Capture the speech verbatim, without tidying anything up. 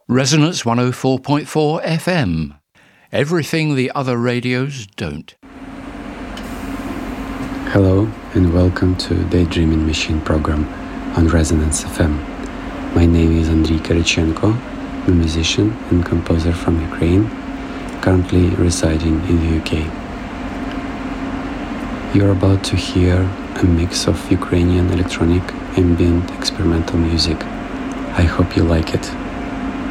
Resonance one oh four point four F M. Everything the other radios don't. Hello and welcome to Daydreaming Machine program on Resonance F M. My name is Andriy Kirichenko, a musician and composer from Ukraine, currently residing in the U K. You're about to hear a mix of Ukrainian electronic, ambient, experimental music. I hope you like it.